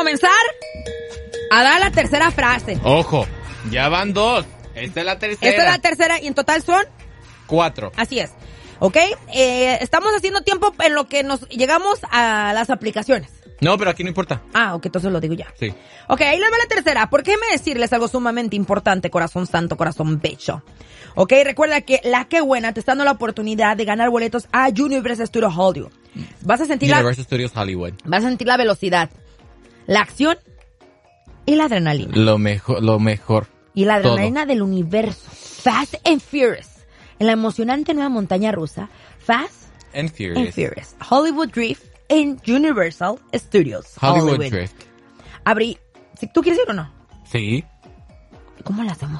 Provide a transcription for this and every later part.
comenzar a dar la tercera frase. Ojo, ya van 2. Esta es la tercera. Esta es la tercera y en total son 4. Así es. ¿Ok? Estamos haciendo tiempo en lo que nos llegamos a las aplicaciones. No, pero aquí no importa. Ah, ok, entonces lo digo ya. Sí. Ok, ahí les va la tercera. ¿Por qué me decirles algo sumamente importante, corazón santo, corazón bello? Ok, recuerda que La Qué Buena te está dando la oportunidad de ganar boletos a Universal Studios Hollywood. Vas a sentir Universal Studios Hollywood. Vas a sentir la velocidad, la acción y la adrenalina. Lo mejor. Y la adrenalina del universo. Fast and Furious. En la emocionante nueva montaña rusa, Fast And Furious. Hollywood Drift en Universal Studios Hollywood Drift. Abrí, si tú quieres ir o no. Sí. ¿Cómo lo hacemos?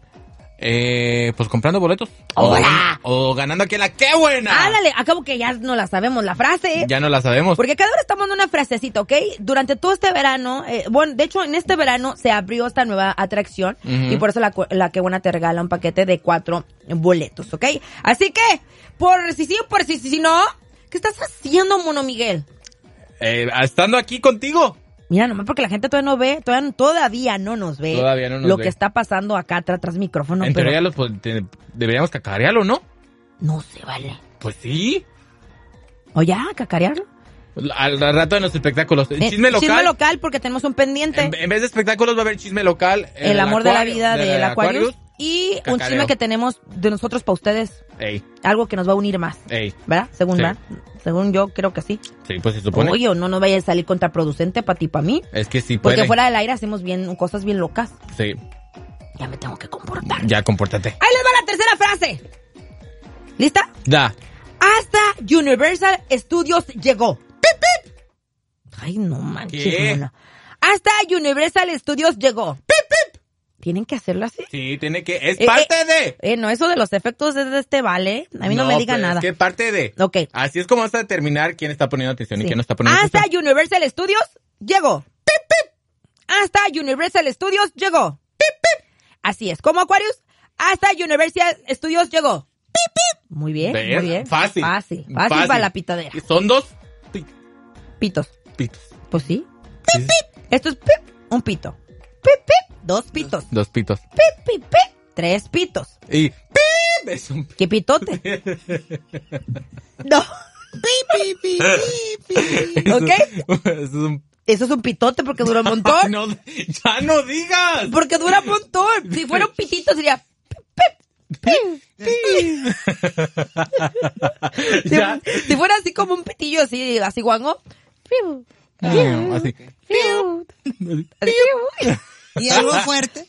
Pues comprando boletos. ¡Hola! O ganando aquí en La Qué Buena. Ándale, acabo que ya no la sabemos la frase. Ya no la sabemos. Porque cada hora estamos dando una frasecita, ¿ok? Durante todo este verano, bueno, de hecho en este verano se abrió esta nueva atracción y por eso la Qué Buena te regala un paquete de 4 boletos, ¿ok? Así que, por si sí, por si no, ¿qué estás haciendo, Mono Miguel? Estando aquí contigo. Mira, nomás porque la gente todavía no ve, todavía no nos ve. Todavía no nos lo ve. que está pasando acá tras micrófono. En pero teoría deberíamos cacarearlo, ¿no? no se vale. Pues sí. ¿O ya, cacarearlo? Al rato de los espectáculos. Chisme local. Chisme local porque tenemos un pendiente. En vez de espectáculos va a haber chisme local. El amor de la vida del Aquarius. Y un Cacareo. chisme que tenemos de nosotros para ustedes. Ey, Algo que nos va a unir más. ¿Verdad? Según, Sí. ¿verdad? Según yo, creo que sí. sí, pues se supone. Oye, no nos vaya a salir contraproducente para ti, para mí. Es que sí Porque puede. fuera del aire hacemos cosas bien locas. Sí, Ya me tengo que comportar. ya compórtate. Ahí les va la tercera frase. ¿Lista? Da. Hasta Universal Studios llegó. ¡Pip, pip! Ay, no manches, ¿Qué? mona. Hasta Universal Studios llegó. ¡Pip, pip! ¿Tienen que hacerlo así? Sí, tiene que. Es parte de. No, eso de los efectos es de este vale. A mí no me digan pues, nada. Es que parte de. Ok. Así es como vas a determinar quién está poniendo atención y Sí. quién no está poniendo Hasta atención. Universal Studios llegó. ¡Pip, pip! Hasta Universal Studios llegó. ¡Pip, pip! Así es, como Aquarius, hasta Universal Studios llegó. ¡Pip, pip! Muy bien, ¿Ves? muy bien. Fácil. Fácil para la pitadera. Son 2 Pitos. pitos. Pues sí. Sí, Esto es pip, un pito. Pip, pip, 2 pitos. 2 pitos. Pip, pip, pip, 3 pitos. Y ¡pip! Es un ¿Qué pitote? No. Pi, pi, pi, pi, pi. ¿Ok? Es un... Eso es un pitote porque dura un montón. No, ya no digas. Porque dura un montón. Si fuera un pitito sería Ya. si fuera así como un pitillo así guango. Así. Y algo fuerte.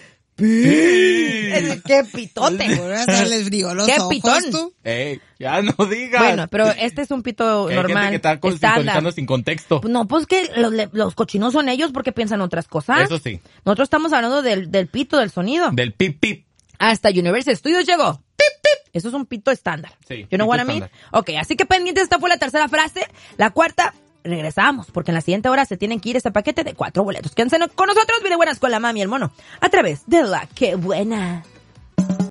¡Qué pitote! Voy a darles frío a los ¡Qué ojos, pitón! tú. Ey, ya no digas. Bueno, pero este es un pito Que hay gente normal, que está estándar. sintonizando sin contexto. No, pues que los cochinos son ellos porque piensan otras cosas. Eso sí. Nosotros estamos hablando del pito, del sonido. Del pip pip. Hasta Universal Studios llegó. Pip, pip. Eso es un pito estándar. Sí, You know pito what I mean? estándar. Ok, así que pendientes, esta fue la tercera frase. La cuarta, regresamos, porque en la siguiente hora se tienen que ir este paquete de 4 boletos. Quédense con nosotros, viene buenas con la mami y el mono, a través de La Qué Buena.